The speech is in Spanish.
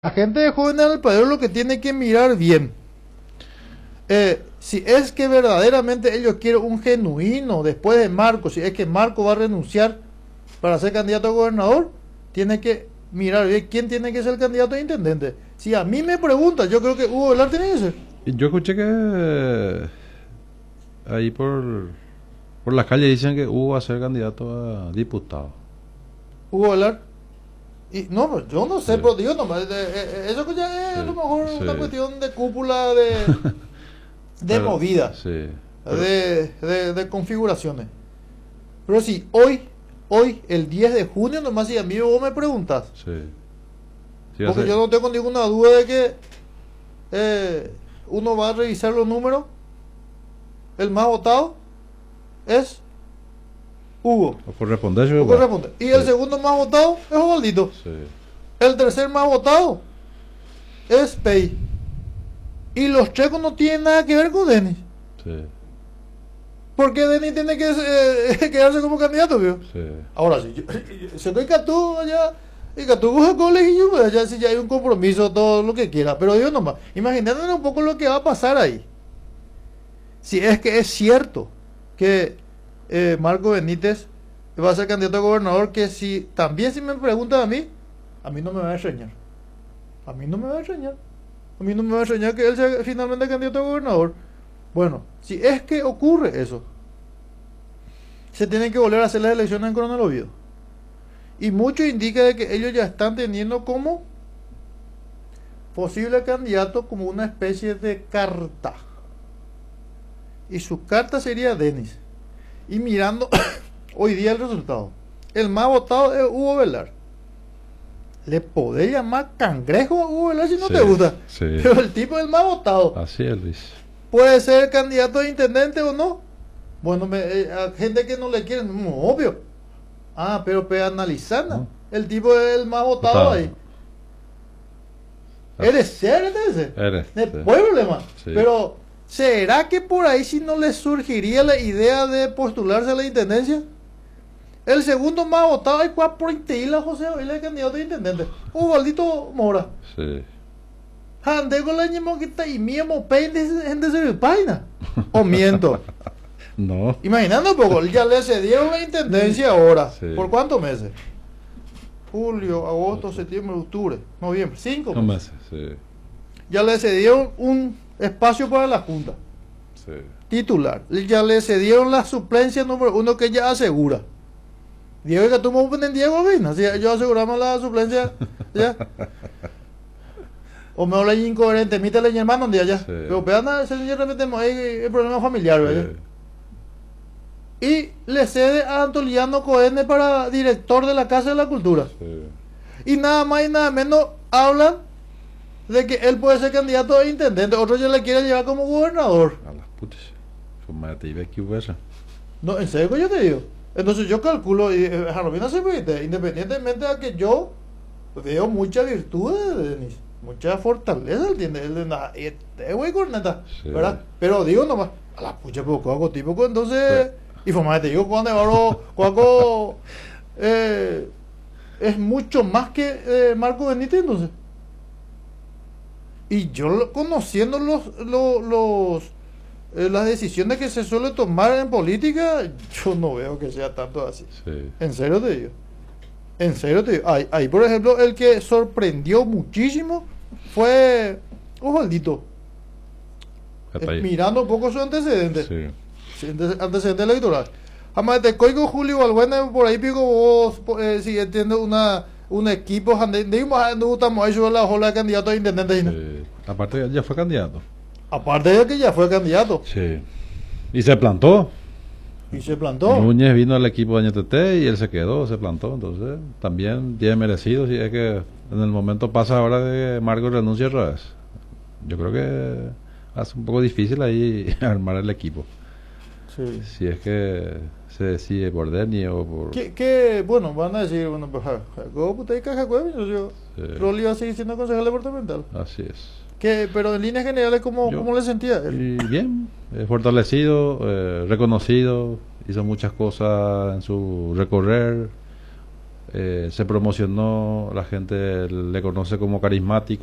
La gente de Jóvenes al Padrón lo que tiene que mirar bien, si es que verdaderamente ellos quieren un genuino después de Marco, si es que Marco va a renunciar para ser candidato a gobernador, tiene que mirar bien quién tiene que ser el candidato a intendente. Si a mí me preguntan, yo creo que Hugo Velar tiene que ser. Y yo escuché que ahí por la calle dicen que Hugo va a ser candidato a diputado. Hugo Velar. Y no, pues, yo no sé, Sí, pero digo nomás, eso que ya es a lo sí, mejor una sí. cuestión de cúpula de Pero, movida, sí, pero, de configuraciones. Pero si hoy, el 10 de junio, nomás si a mí vos me preguntas, sí. Sí, porque yo no tengo ninguna duda de que uno va a revisar los números, el más votado es Hugo, por responder, yo o igual. corresponde. Y el Sí, segundo más votado es Osvaldito. sí, El tercer más votado es Pei. Y los checos no tienen nada que ver con Denis. sí, Porque Denis tiene que quedarse como candidato, ¿vio? sí. Ahora sí, se doy Catú allá, y Catú coge colegio, pues allá sí ya hay un compromiso, todo lo que quiera. Pero digo nomás, imagínate un poco lo que va a pasar ahí. Si es que es cierto que Marco Benítez va a ser candidato a gobernador, que si también si me preguntan a mí no me va a extrañar. A mí no me va a extrañar. A mí no me va a extrañar que él sea finalmente candidato a gobernador. Bueno, si es que ocurre eso, se tienen que volver a hacer las elecciones en Coronel Oviedo. Y mucho indica de que ellos ya están teniendo como posible candidato como una especie de carta. Y su carta sería Denis. Y mirando hoy día el resultado, el más votado es Hugo Velar. Le podés llamar cangrejo a Hugo Velar si no Sí, te gusta. sí. Pero el tipo es el más votado. Así es, Luis. Puede ser candidato a intendente o no. Bueno, a gente que no le quiere, no, obvio. Ah, pero analizando. ¿No? El tipo es el más votado Votado. ahí. Eres serio ese. Eres. No hay Sí. problema. Sí. Pero, ¿será que por ahí si no le surgiría la idea de postularse a la intendencia? El segundo más votado es cuál por Inteila José Avila, el candidato a intendente. Osvaldito Mora. Sí. Ande con la ñemoquita y mío peine en de página. O miento. No. Imaginando un poco, ya le cedieron la intendencia ahora. Sí. ¿Por cuántos meses? Julio, agosto, septiembre, octubre, noviembre, 5 No meses. meses. Sí. Ya le cedieron un espacio para la Junta Sí. titular. Ya le cedieron la suplencia número 1 que ya asegura. Diego que tú me en Diego Vina, si yo aseguramos la suplencia, ya. O me habla incoherente, mítele mi hermano un día ya. Sí. Pero peana, ese de repente hay el problema familiar, ¿verdad? Sí. Y le cede a Antoliano Cohen para director de la Casa de la Cultura. Sí. Y nada más y nada menos hablan de que él puede ser candidato a intendente. Otro ya le quiere llevar como gobernador. A las putas. Como te iba a equivocar. No, en serio que yo te digo. Entonces yo calculo, y Jarobina se permite, independientemente de que yo veo mucha virtud de Denis, mucha fortaleza, ¿entiendes? Este güey corneta, Sí. ¿verdad? Pero digo nomás, a la pucha, pero hago tipo, entonces, y formate, digo, cuando es mucho más que Marco Benítez, entonces. Y yo conociendo las decisiones que se suele tomar en política, yo no veo que sea tanto así. Sí. En serio te digo. En serio te digo. Ahí, por ejemplo, el que sorprendió muchísimo fue Osvaldito. Hasta ahí. Mirando un poco su antecedente. Sí. Antecedente electoral. Además, te coigo Julio Balbuena, por ahí pico vos, si entiendo un equipo, estamos ahí sobre la ola de candidato a intendente. ¿No? Sí. Aparte, ya fue candidato. Aparte de que ya fue candidato. Sí. Y se plantó. Y se plantó. Núñez vino al equipo de NTT y él se quedó, se plantó. Entonces, también tiene merecido. Si es que en el momento pasa ahora de que Marco renuncia otra vez. Yo creo que hace un poco difícil ahí armar el equipo. Sí. Si es que se decide por Denny o por. Bueno, van a decir, bueno, pues, ¿cómo puta y caja cueva? Yo, Sí. Rolly va a seguir siendo concejal departamental. Así es. Pero en líneas generales, ¿cómo Yo- le sentía él? Y bien, fortalecido, reconocido, hizo muchas cosas en su recorrer, se promocionó, la gente le conoce como carismático.